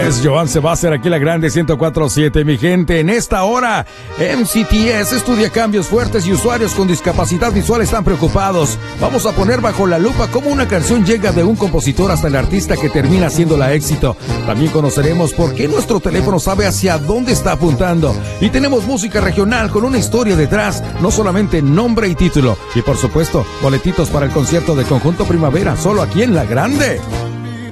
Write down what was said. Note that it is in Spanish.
Es Joan Sebastián, aquí la grande 104.7, mi gente. En esta hora, MCTS estudia cambios fuertes y usuarios con discapacidad visual están preocupados. Vamos a poner bajo la lupa cómo una canción llega de un compositor hasta el artista que termina haciéndola éxito. También conoceremos por qué nuestro teléfono sabe hacia dónde está apuntando. Y tenemos música regional con una historia detrás, no solamente nombre y título. Y por supuesto, boletitos para el concierto de Conjunto Primavera, solo aquí en La Grande.